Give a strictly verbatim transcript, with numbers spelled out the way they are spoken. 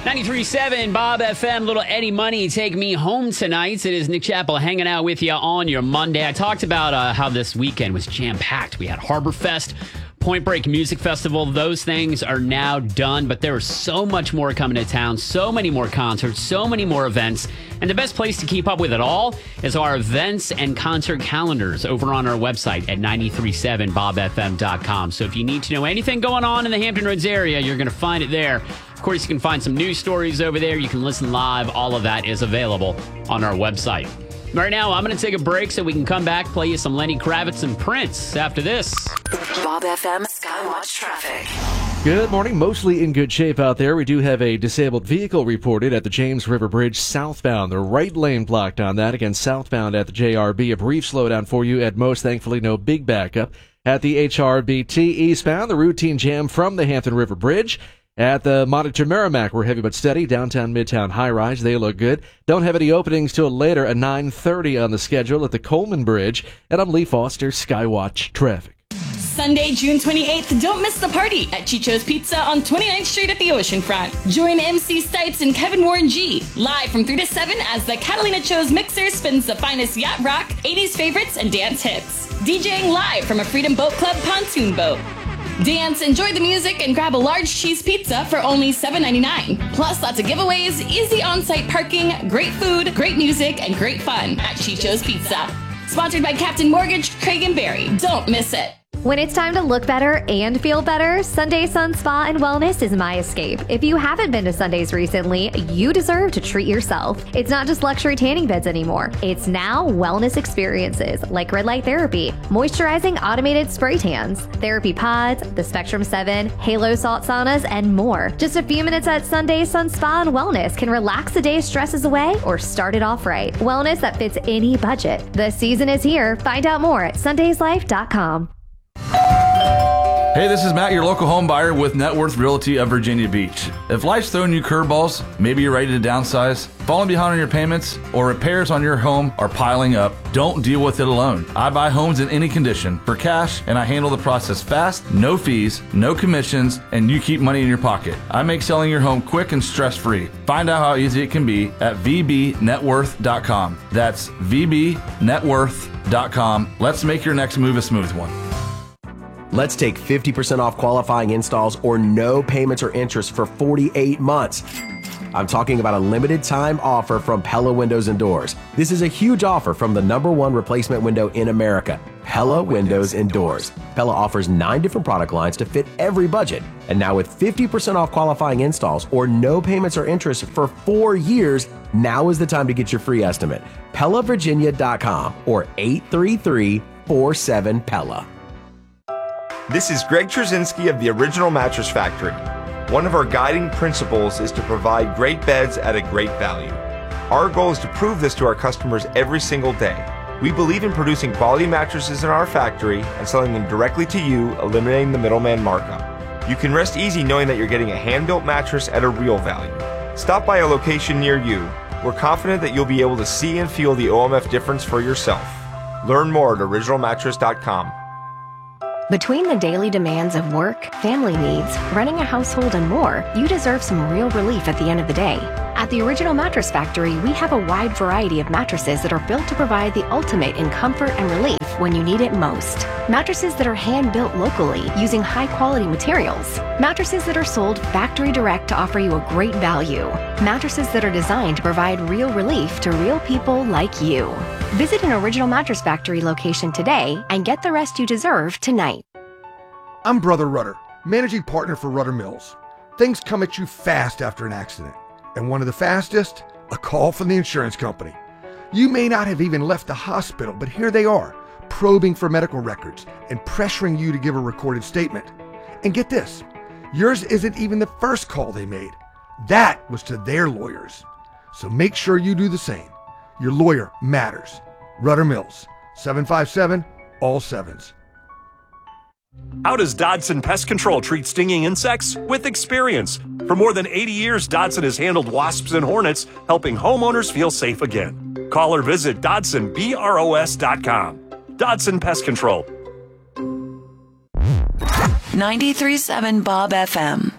ninety-three point seven Bob F M, little Eddie Money, Take Me Home Tonight. It is Nick Chappell hanging out with you on your Monday. I talked about uh, how this weekend was jam-packed. We had Harbor Fest, Point Break Music Festival. Those things are now done, but there is so much more coming to town, so many more concerts, so many more events. And the best place to keep up with it all is our events and concert calendars over on our website at nine three seven bob f m dot com. So if you need to know anything going on in the Hampton Roads area, you're going to find it there. Of course, you can find some news stories over there. You can listen live. All of that is available on our website. Right now, I'm going to take a break so we can come back, play you some Lenny Kravitz and Prince after this. Bob F M Skywatch Traffic. Good morning. Mostly in good shape out there. We do have a disabled vehicle reported at the James River Bridge southbound. The right lane blocked on that. Again, southbound at the J R B. A brief slowdown for you at most. Thankfully, no big backup. At the H R B T eastbound, the routine jam from the Hampton River Bridge. At the Monitor Merrimack, we're heavy but steady. Downtown Midtown high-rise, they look good. Don't have any openings till later at nine thirty on the schedule at the Coleman Bridge. And I'm Lee Foster, Skywatch Traffic. Sunday, June twenty-eighth, don't miss the party at Chicho's Pizza on twenty-ninth Street at the oceanfront. Join M C Stites and Kevin Warren G live from three to seven as the Catalina Cho's Mixer spins the finest yacht rock, eighties favorites, and dance hits. DJing live from a Freedom Boat Club pontoon boat. Dance, enjoy the music, and grab a large cheese pizza for only seven ninety-nine. Plus, lots of giveaways, easy on-site parking, great food, great music, and great fun at Chicho's Pizza. Sponsored by Captain Mortgage, Craig and Barry. Don't miss it. When it's time to look better and feel better, Sunday Sun Spa and Wellness is my escape. If you haven't been to Sundays recently, you deserve to treat yourself. It's not just luxury tanning beds anymore. It's now wellness experiences like red light therapy, moisturizing automated spray tans, therapy pods, the Spectrum seven, Halo salt saunas, and more. Just a few minutes at Sunday Sun Spa and Wellness can relax the day's stresses away or start it off right. Wellness that fits any budget. The season is here. Find out more at sundays life dot com. Hey, this is Matt, your local home buyer with Net Worth Realty of Virginia Beach. If life's throwing you curveballs, maybe you're ready to downsize, falling behind on your payments, or repairs on your home are piling up, don't deal with it alone. I buy homes in any condition for cash, and I handle the process fast, no fees, no commissions, and you keep money in your pocket. I make selling your home quick and stress-free. Find out how easy it can be at v b net worth dot com. That's v b net worth dot com. Let's make your next move a smooth one. Let's take fifty percent off qualifying installs or no payments or interest for forty-eight months. I'm talking about a limited time offer from Pella Windows and Doors. This is a huge offer from the number one replacement window in America, Pella Windows and Doors. Pella offers nine different product lines to fit every budget. And now with fifty percent off qualifying installs or no payments or interest for four years, now is the time to get your free estimate. Pella Virginia dot com or eight three three, four seven, Pella. This is Greg Trzynski of the Original Mattress Factory. One of our guiding principles is to provide great beds at a great value. Our goal is to prove this to our customers every single day. We believe in producing quality mattresses in our factory and selling them directly to you, eliminating the middleman markup. You can rest easy knowing that you're getting a hand-built mattress at a real value. Stop by a location near you. We're confident that you'll be able to see and feel the O M F difference for yourself. Learn more at original mattress dot com. Between the daily demands of work, family needs, running a household, and more, you deserve some real relief at the end of the day. At the Original Mattress Factory, we have a wide variety of mattresses that are built to provide the ultimate in comfort and relief when you need it most. Mattresses that are hand-built locally using high-quality materials. Mattresses that are sold factory direct to offer you a great value. Mattresses that are designed to provide real relief to real people like you. Visit an Original Mattress Factory location today and get the rest you deserve tonight. I'm Brother Rudder, managing partner for Rudder Mills. Things come at you fast after an accident. And one of the fastest, a call from the insurance company. You may not have even left the hospital, but here they are, probing for medical records and pressuring you to give a recorded statement. And get this, yours isn't even the first call they made. That was to their lawyers. So make sure you do the same. Your lawyer matters. Rudder Mills, seven five seven, all sevens. How does Dodson Pest Control treat stinging insects? With experience. For more than eighty years, Dodson has handled wasps and hornets, helping homeowners feel safe again. Call or visit Dodson Bros dot com. Dodson Pest Control. ninety-three point seven Bob F M.